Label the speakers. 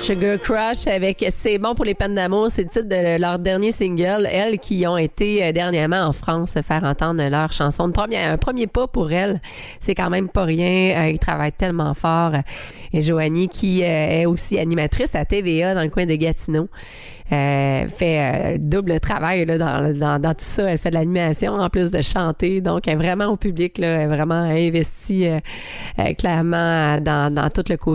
Speaker 1: Sugar Crush avec C'est bon pour les peines d'amour, c'est le titre de leur dernier single. Elles qui ont été dernièrement en France faire entendre leur chanson. Un premier pas pour elles, c'est quand même pas rien. Ils travaillent tellement fort. Et Joanie qui est aussi animatrice à TVA dans le coin de Gatineau. Fait double travail là, dans tout ça. Elle fait de l'animation en plus de chanter. Donc, elle est vraiment au public, là, elle est vraiment investie clairement dans tout le côté